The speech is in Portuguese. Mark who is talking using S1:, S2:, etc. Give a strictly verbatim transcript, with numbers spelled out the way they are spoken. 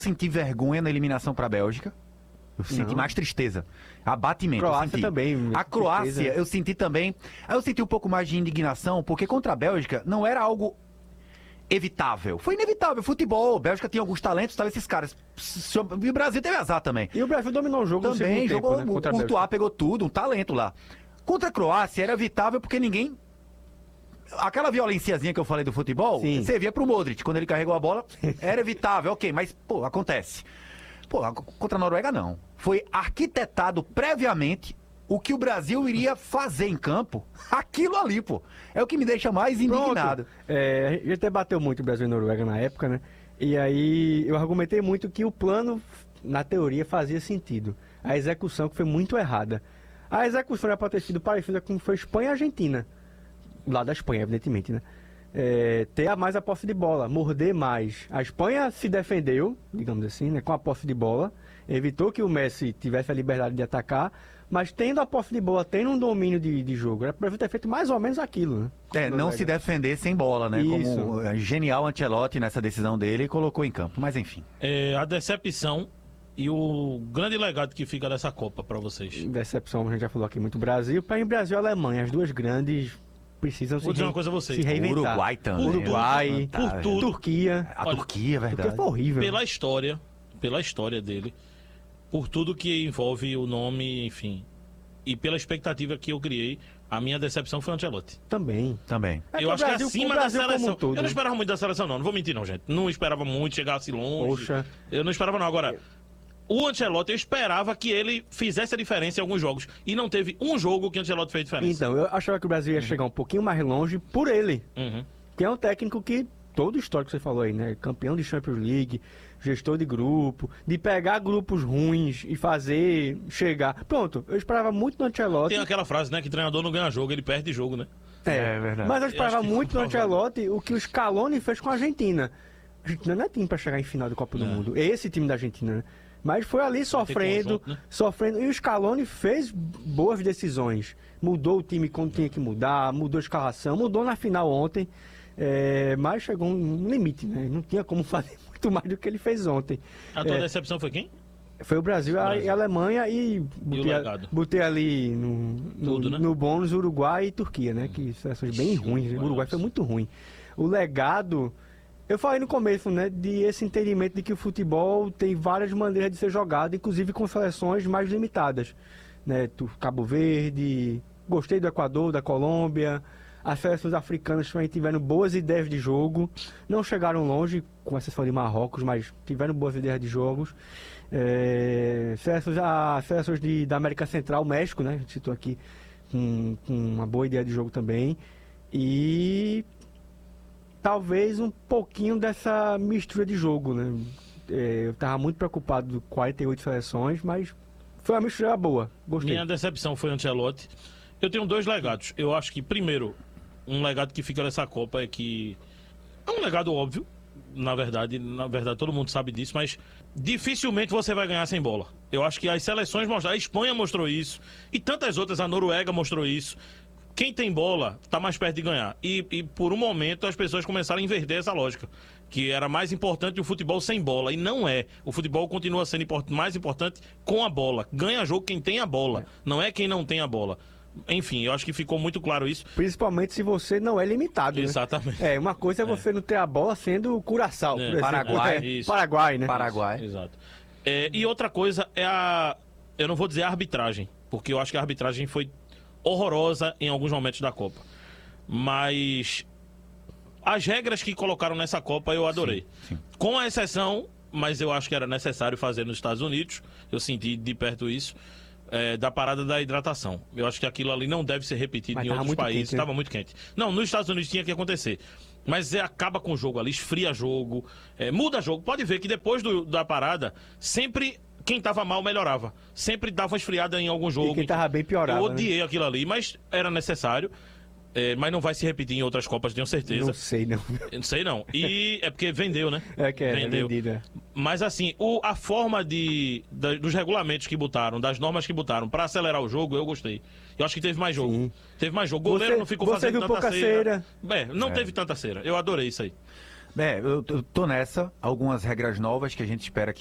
S1: senti vergonha na eliminação para a Bélgica. Eu senti
S2: Não.
S1: mais tristeza, abatimento.
S2: Croácia
S1: eu senti.
S2: também,
S1: A Croácia,
S2: tristeza.
S1: eu senti também. Aí eu senti um pouco mais de indignação, porque contra a Bélgica não era algo evitável. Foi inevitável. Futebol, a Bélgica tinha alguns talentos, estavam esses caras. E o Brasil teve azar também.
S2: E o Brasil dominou o jogo no
S1: Também
S2: segundo
S1: jogou,
S2: tempo, né,
S1: o
S2: contra a
S1: Courtois
S2: Bélgica.
S1: pegou tudo, um talento lá. Contra a Croácia era evitável porque ninguém. Aquela violenciazinha que eu falei do futebol,
S2: Sim.
S1: você via pro Modric, quando ele carregou a bola, era evitável, ok, mas, pô, acontece. Pô, a- contra a Noruega não. Foi arquitetado previamente o que o Brasil iria fazer em campo, aquilo ali, pô. É o que me deixa mais indignado.
S2: Pronto. É, a gente até bateu muito o Brasil e Noruega na época, né? E aí eu argumentei muito que o plano, na teoria, fazia sentido. A execução que foi muito errada. A execução era para ter sido parecida com foi Espanha e Argentina. Lá da Espanha, evidentemente, né? É, ter a mais a posse de bola, morder mais. A Espanha se defendeu, digamos assim, né, com a posse de bola, evitou que o Messi tivesse a liberdade de atacar, mas tendo a posse de bola, tendo um domínio de, de jogo, era para ter feito mais ou menos aquilo, né?
S1: É, não
S2: Noruega.
S1: se defender sem bola, né?
S2: Isso.
S1: Como é, genial Ancelotti nessa decisão dele colocou em campo. Mas enfim.
S3: É, a decepção e o grande legado que fica dessa Copa pra vocês.
S2: Decepção, a gente já falou aqui muito Brasil. Para em Brasil e Alemanha, as duas grandes precisam
S3: Vou
S2: se,
S3: dizer
S2: re-
S3: uma coisa a vocês.
S2: se reinventar.
S1: Uruguai também.
S2: Uruguai,
S1: Tá,
S3: por
S1: velho.
S3: tudo.
S2: Turquia.
S1: A
S3: Olha,
S1: Turquia, é
S2: Turquia
S1: verdade.
S2: foi horrível.
S3: Pela história, pela história dele, por tudo que envolve o nome, enfim, e pela expectativa que eu criei, a minha decepção foi o Ancelotti.
S2: Também.
S1: Também.
S2: É
S3: eu
S2: o
S3: acho
S2: Brasil-
S3: que
S2: o
S3: acima da
S2: Brasil como
S3: seleção.
S2: um todo,
S3: eu não
S2: né?
S3: esperava muito da seleção, não. Não vou mentir, não, gente. Não esperava muito, chegasse longe.
S2: Poxa.
S3: Eu não esperava, não. Agora, o Ancelotti, eu esperava que ele fizesse a diferença em alguns jogos. E não teve um jogo que o Ancelotti fez diferença.
S2: Então, eu achava que o Brasil ia chegar um pouquinho mais longe por ele.
S3: Uhum.
S2: Que é um técnico que, todo o histórico que você falou aí, né? Campeão de Champions League, gestor de grupo, de pegar grupos ruins e fazer chegar. Pronto, eu esperava muito do Ancelotti.
S3: Tem aquela frase, né? Que treinador não ganha jogo, ele perde jogo, né?
S1: É verdade.
S2: Mas eu
S3: Eu
S2: esperava
S3: acho que
S2: muito do
S3: foi
S2: Ancelotti o que o Scaloni fez com a Argentina. A Argentina não é time pra chegar em final da Copa do
S3: Não.
S2: Mundo. Esse time da Argentina, né? Mas foi ali sofrendo,
S3: conjunto, né?
S2: sofrendo. E o Scaloni fez boas decisões. Mudou o time quando tinha que mudar, mudou a escalação, mudou na final ontem. É, mas chegou um limite, né? Não tinha como fazer muito mais do que ele fez ontem.
S3: A tua
S2: É.
S3: decepção foi quem?
S2: Foi o Brasil, a-
S3: Brasil.
S2: e a Alemanha e botei, a-
S3: legado?
S2: botei ali no, no,
S3: Tudo, né?
S2: no bônus Uruguai e Turquia, né? Que seleções bem
S3: Ixi,
S2: ruins. O
S3: Uruguai,
S2: Uruguai foi
S3: nossa.
S2: muito ruim. O legado, eu falei no começo, né? De esse entendimento de que o futebol tem várias maneiras de ser jogado, inclusive com seleções mais limitadas. Né? Tu- Cabo Verde, gostei do Equador, da Colômbia. As seleções africanas também tiveram boas ideias de jogo. Não chegaram longe, com exceção de Marrocos, mas tiveram boas ideias de jogos. É, seleções, as seleções de, da América Central, o México, né? A gente citou aqui, com, com uma boa ideia de jogo também. E talvez um pouquinho dessa mistura de jogo, né? É, eu estava muito preocupado com quarenta e oito seleções, mas foi uma mistura boa. Gostei.
S3: Minha decepção foi o Ancelotti. Eu tenho dois legados. Eu acho que, primeiro, um legado que fica nessa Copa é que... É um legado óbvio, na verdade. Na verdade, todo mundo sabe disso, mas dificilmente você vai ganhar sem bola. Eu acho que as seleções mostraram... A Espanha mostrou isso, e tantas outras, a Noruega mostrou isso. Quem tem bola tá mais perto de ganhar. E, e por um momento as pessoas começaram a inverter essa lógica. Que era mais importante o futebol sem bola. E não é. O futebol continua sendo import- mais importante com a bola. Ganha jogo quem tem a bola. Não é quem não tem a bola. Enfim, eu acho que ficou muito claro isso.
S2: Principalmente se você não é limitado, né?
S3: Exatamente.
S2: É, uma coisa é você não ter a bola sendo o Curaçao,
S3: É.
S2: por exemplo.
S1: Paraguai.
S2: É,
S3: Isso.
S2: Paraguai, né?
S1: Paraguai.
S3: Exato. É, e outra coisa é a... Eu não vou dizer a arbitragem, porque eu acho que a arbitragem foi horrorosa em alguns momentos da Copa. Mas as regras que colocaram nessa Copa eu adorei.
S1: Sim, sim.
S3: Com a exceção, mas eu acho que era necessário fazer nos Estados Unidos, eu senti de perto isso, é, da parada da hidratação. Eu acho que aquilo ali não deve ser repetido
S2: Mas
S3: em
S2: tava
S3: outros
S2: muito
S3: países.
S2: quente, né?
S3: Estava muito quente. Não, nos Estados Unidos tinha que acontecer. Mas é, acaba com o jogo ali, esfria jogo, é, muda jogo. Pode ver que depois do- da parada, sempre quem tava mal melhorava. Sempre dava uma esfriada em algum jogo.
S2: E quem tava bem piorava,
S3: Eu
S2: né?
S3: odiei aquilo ali, mas era necessário. É, mas não vai se repetir em outras Copas, tenho certeza.
S2: Não sei, não.
S3: Eu não sei não. E é porque vendeu, né?
S2: É que é, é
S3: Vendeu.
S2: vendido, é.
S3: Mas assim, o, a forma de, da- dos regulamentos que botaram, das normas que botaram pra acelerar o jogo, eu gostei. Eu acho que teve mais jogo.
S2: Sim.
S3: Teve mais jogo. O goleiro
S2: Você-
S3: não ficou
S2: você
S3: fazendo
S2: viu
S3: tanta
S2: pouca
S3: cera.
S2: cera.
S3: É, não
S1: É.
S3: teve tanta cera. Eu adorei isso aí.
S1: É, eu, eu tô nessa, algumas regras novas que a gente espera que